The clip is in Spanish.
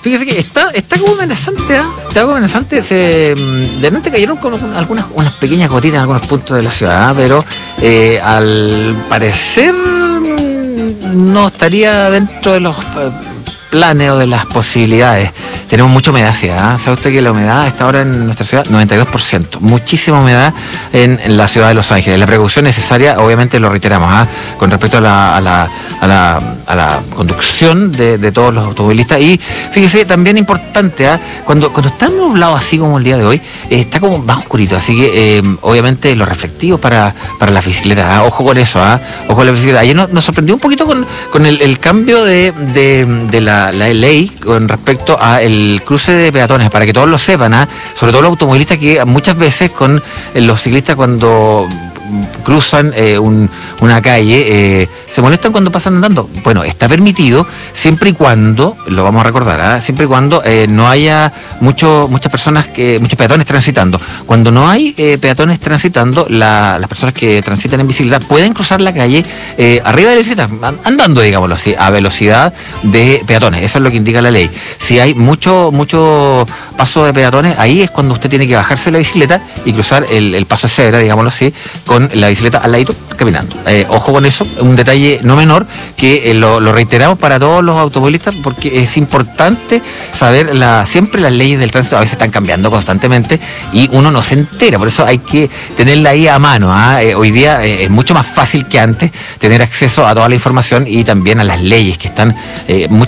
Fíjese que está como amenazante, ¿ah? Está como amenazante. De repente cayeron con unas pequeñas gotitas en algunos puntos de la ciudad, pero al parecer no estaría dentro de los planes o de las posibilidades. Tenemos mucha humedad, ¿sí? ¿Sabe usted que la humedad está ahora en nuestra ciudad? 92%. Muchísima humedad en la ciudad de Los Ángeles. La precaución necesaria, obviamente lo reiteramos, con respecto a la conducción de todos los automovilistas. Y fíjese, también importante, cuando está nublado así como el día de hoy, está como más oscurito. Así que, obviamente, los reflectivos para las bicicletas. Ojo con eso, ojo con la bicicleta. Ayer nos sorprendió un poquito con el cambio de la ley con respecto a el cruce de peatones, para que todos lo sepan, sobre todo los automovilistas, que muchas veces con los ciclistas cuando cruzan una calle se molestan cuando pasan andando. Bueno, está permitido siempre y cuando, lo vamos a recordar, siempre y cuando no haya muchos peatones transitando. Cuando no hay peatones transitando, las personas que transitan en bicicleta pueden cruzar la calle arriba de la bicicleta, andando, digámoslo así, a velocidad de peatones. Eso es lo que indica la ley. Si hay mucho paso de peatones, ahí es cuando usted tiene que bajarse la bicicleta y cruzar el paso de cebra, digámoslo así, con la bicicleta al ladito caminando. Ojo con eso, un detalle no menor que lo reiteramos para todos los automovilistas, porque es importante saber siempre las leyes del tránsito. A veces están cambiando constantemente y uno no se entera, por eso hay que tenerla ahí a mano. Hoy día es mucho más fácil que antes tener acceso a toda la información y también a las leyes que están